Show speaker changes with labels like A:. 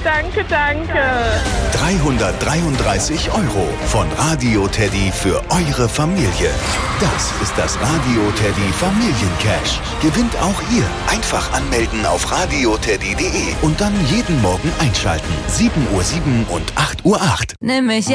A: danke, danke.
B: 333 € von Radio Teddy für eure Familie. Das ist das Radio Teddy Familiencash. Gewinnt auch ihr. Einfach anmelden auf radioteddy.de und dann jeden Morgen einschalten. 7:07 und 8:08.
C: Nimm mich